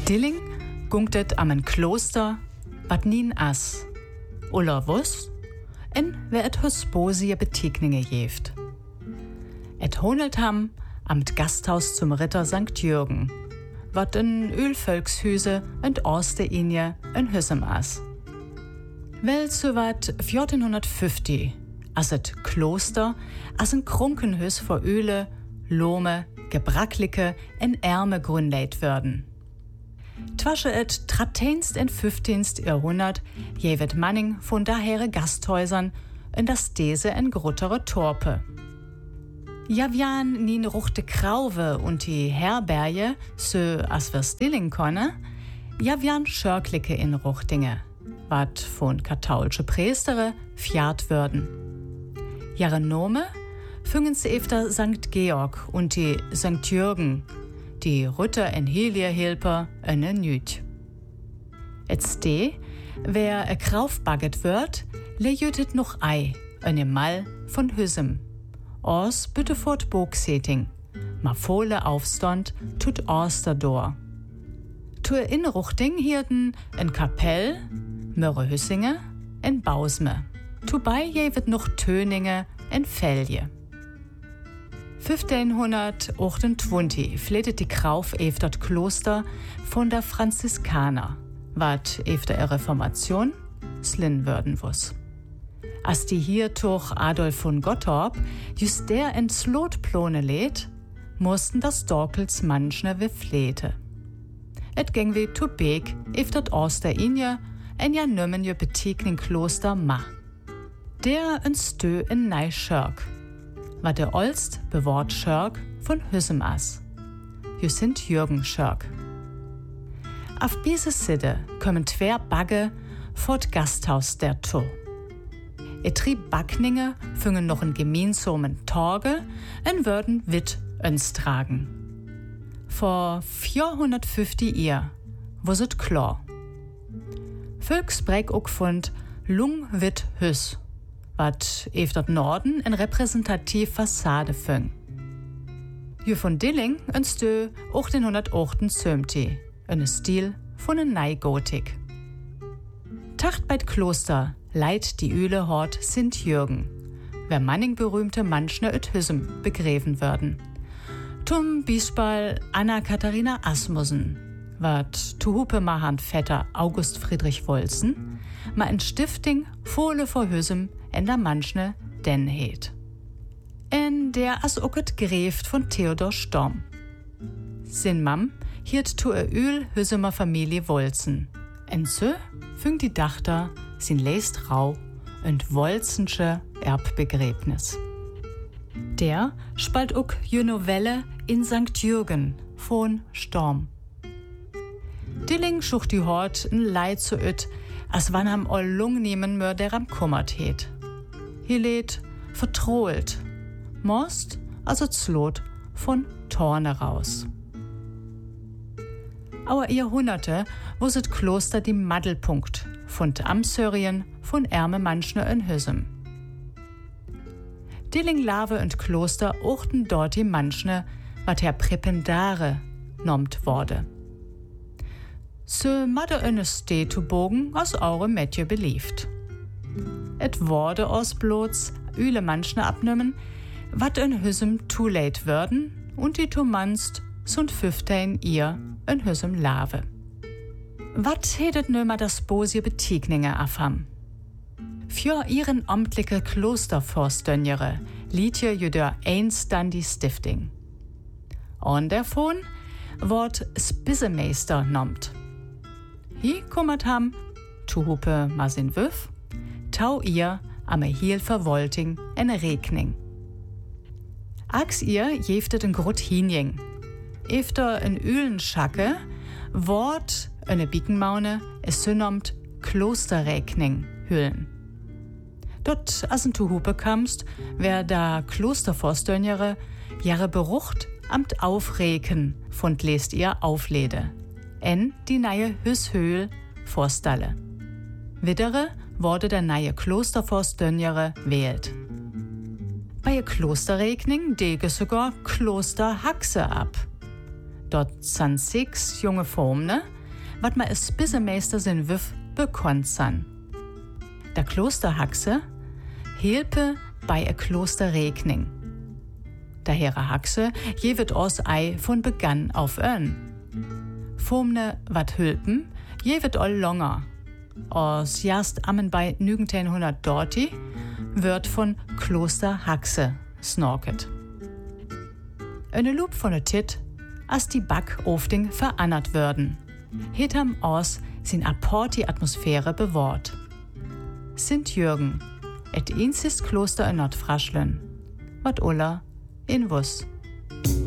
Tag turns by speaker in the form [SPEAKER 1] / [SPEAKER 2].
[SPEAKER 1] Dilling gunktet am en Kloster, wat nien as. Oder wuss? En wer et husbosie Betekninge jeft. Et honelt ham am Gasthaus zum Ritter St. Jürgen, wat en Ölvölkshüse und Orste inje en Hüssem as. Wel so wat 1450, as et Kloster, as en Krunkenhüs vor Öle, Lome, Gebracklicke en Ärme grünleit würden. Twasche et 13. und 15. Jahrhundert jevet Manning von dahere Gasthäusern in das Dese en gruttere Torpe. Javian nien ruchte Krauve und die Herberge, so as wir's Dilling konne, javian Schörklicke in Ruchtinge, wat von katholsche Priestere fjart würden. Jahre Nome füngen sie efter St. Georg und die St. Jürgen, die Rütter en Helierhilper ene Nüt. Et ste, wer e Kraufbagget wird, lejötet noch Ei, ene Mal von Hüssem. Ors Büttefort Bogseting, ma Fohle Aufstand tut Orsterdor. Tu in Ruchting hierden en Kapell, Mörre Hüssinge, en Bausme. Tu bei jevet noch Töninge en Felje. 1528 fletet die Krauf efter das Kloster von der Franziskaner, wat efter der Reformation slin würden wuss. Als die hier durch Adolf von Gottorp just der en Slotplone lädt, mussten das Dorkels manchne wie Flete. Et ging wie tu Beek efter das Oster inje en ja nümmen je Betekning Kloster ma. Der en Stö in Nei Schörk, wat der olst bewort Schörk von Hüssem as. Je sind Jürgen Schörk. Auf diese Sitte kommen twer Bagge fort Gasthaus der To. Etri Backninge füngen noch en gemeinsamen Torge en würden wit öns tragen. Vor 450 Jahr was it klar. Völksbrek ook fund Lung wit Hüss, wat efter Norden en repräsentativ Fassade füng. Je von Dilling en Stö 1878, en Stil von en Neigotik. Tacht bei Kloster leiht die Öle Hort Sint Jürgen, wer Manning berühmte manchne et Hüssem begräven würden. Zum Beispiel Anna-Katharina Asmussen, wat tu Hupe Mahand Vetter August Friedrich Wolzen, ma in Stifting Fohle vor Hüssem en der manchne den heet. En der as oket gräft von Theodor Storm. Sin Mam hiert tu Öl Hüssemer Familie Wolzen. En so füng die Dachter sin leist rau und Wolzensche Erbbegräbnis. Der spalt ook je Novelle in St. Jürgen von Storm. Dilling schucht die Hort n Leid zu öt, as wann am all Lung nehmen mör der am kummert heet. Hier lädt vertrohlt, most also Zlot von Torne raus. Aber Jahrhunderte wusset Kloster die Maddelpunkt von Amsörien von Ärme manchne in Hüssem. Dilling Lave und Kloster ochten dort die manchne, wat Herr Präpendare nommt wurde. So madde eine Stetubogen aus eure Metje belieft. Et wurde aus bloß üle manchne abnümmen, wat in Hüssem too late würden und die Tumanst sunt 15 ihr in Hüssem Lave. Wat hedet nömer das Bosie Betekninge afham? Für ihren amtliche Klosterforstönjere liet je jüder eins dann die Stifting. Und davon wort Spissemeister nommt. Hier kummert ham, tu Hupe ma sin Wüff, tau ihr am Hiel Verwolting en Regning. Ax ihr jeftet en Grut hinjing. Efter en Ülenschacke wort eine Bickenmaune es synomt Klosterregning hüllen. Dort as en tu Hupe kamst, wer da Klosterforstönjere jahre berucht amt Aufreken von lest ihr Auflede. En die neue Hüsshöhl Forstalle. Widdere wurde der neue Klosterforstönjere wählt. Bei Klosterregning dege sogar Klosterhaxe ab. Dort san 6 junge Formne, wat ma es Bissemeester sin Wüff bekannt san. Der Klosterhaxe hilpe bei e Klosterregning. Der Herre Haxe jevet os ei von Begann auf ön. Fomne wat hülpen jevet all longer. Aus jast ammen bei 1900 dorti wird von Klosterhaxe snorket. Eine Loop von der Tit, als die Backofding verannert würden. Hitam aus sin apporti Atmosphäre bewahrt. Sint Jürgen, et insist Kloster in Nordfraschlen, wat Ulla in Wuss.